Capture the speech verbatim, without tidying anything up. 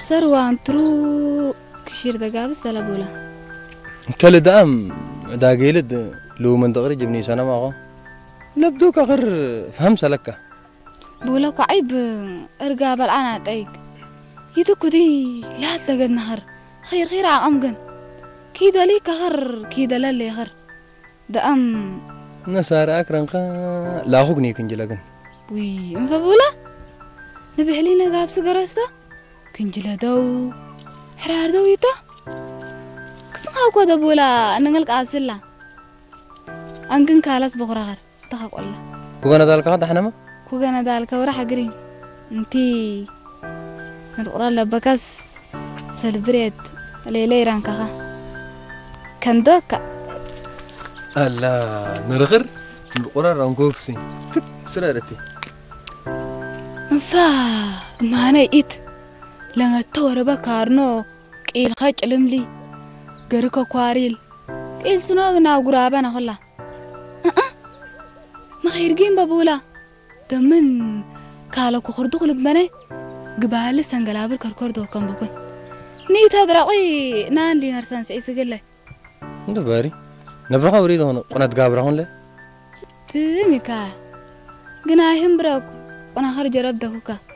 أسر وانترو كشير دقاب السلا بولا كل دام دا قيلد لو من دغري جبني سنة معه لبدوك غير فهم سلكة بولا كعيب أرقاب الآن أتأيك يدوك دي لا تلقى النهر خير خير عمقن كيدا ليك غر كيدا للي غر دا أم نسار أكرن قا لا غني كنجلقن وي مفبولا نبي هلينا قاب سقرستا كنجلا دو حرار دو يتا كسنها كودا بولا نغلق آسلا أنكن كالاس بغرغر تخاق والله كوغانا دالك هذا حنما كوغانا دالك وراح قرين انتي نرقرا لبكاس سلبريت ليلي رانكا كان دوكا ألا نرغر نرقرا رانكوكسي سرارتي فا ما أنا إيت لأن التورة بكارنو كيل خاج علملي غيركو كواريل كيل سنو ناو غرابانا خلا ما خيرجين بابولا دمن كالو كخردو خلق بني قبال سنقلابر كركردو كم بكون نيت هذا رأي نان لي نرسان سعيس قلي انت باري نبرخا وريد هون قنات قابرا هون لي تميكا قناهم براك وانا خرج ربدكوكا